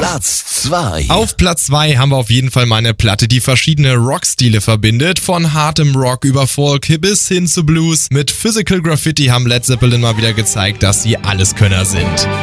Platz 2. Auf Platz 2 haben wir auf jeden Fall mal eine Platte, die verschiedene Rockstile verbindet. Von hartem Rock über Folk bis hin zu Blues. Mit Physical Graffiti haben Led Zeppelin mal wieder gezeigt, dass sie Alleskönner sind.